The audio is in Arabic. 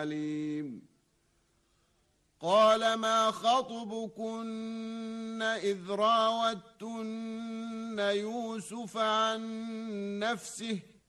عليم. قال ما خطبكن إذ راوتن يوسف عن نفسه